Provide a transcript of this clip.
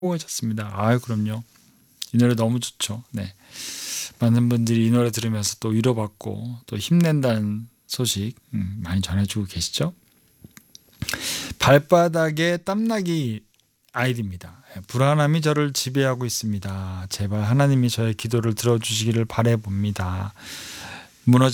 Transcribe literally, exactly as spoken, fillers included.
하셨습니다. 아유, 그럼요. 이 노래 너무 좋죠. 네. 많은 분들이 이 노래 들으면서 또 위로받고 또 힘낸다는 소식 음, 많이 전해주고 계시죠. 발바닥에 땀나기 아이디입니다. 불안함이 저를 지배하고 있습니다. 제발 하나님이 저의 기도를 들어주시기를 바라봅니다. 무너진